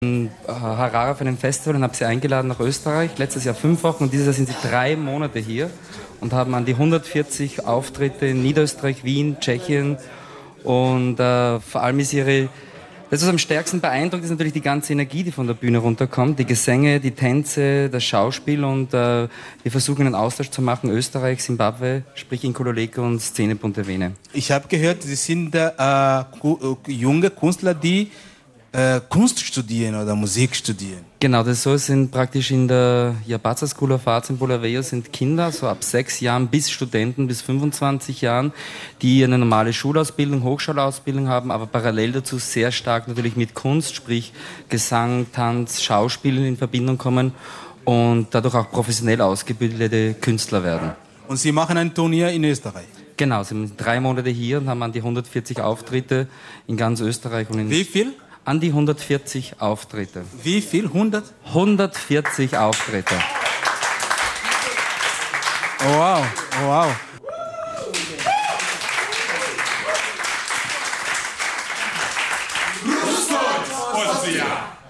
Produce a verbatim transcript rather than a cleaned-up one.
Harare auf einem Festival und habe sie eingeladen nach Österreich. Letztes Jahr fünf Wochen und dieses Jahr sind sie drei Monate hier und haben an die hundertvierzig Auftritte in Niederösterreich, Wien, Tschechien und äh, vor allem ist ihre, das was am stärksten beeindruckt, ist natürlich die ganze Energie, die von der Bühne runterkommt, die Gesänge, die Tänze, das Schauspiel und äh, wir versuchen einen Austausch zu machen, Österreich, Simbabwe, sprich Inkololeke und Szene Pontevene. Ich habe gehört, Sie sind äh, junge Künstler, die Äh, Kunst studieren oder Musik studieren. Genau, das ist so. Es sind praktisch in der Yabatsa School of Arts in Bulawayo sind Kinder, so ab sechs Jahren bis Studenten bis fünfundzwanzig Jahren, die eine normale Schulausbildung, Hochschulausbildung haben, aber parallel dazu sehr stark natürlich mit Kunst, sprich Gesang, Tanz, Schauspiel in Verbindung kommen und dadurch auch professionell ausgebildete Künstler werden. Und Sie machen ein Turnier in Österreich? Genau, sie sind drei Monate hier und haben an die hundertvierzig Auftritte in ganz Österreich. Und in Wie viel? An die hundertvierzig Auftritte. Wie viel? hundert? hundertvierzig Auftritte. Oh, wow, oh, wow. Russland!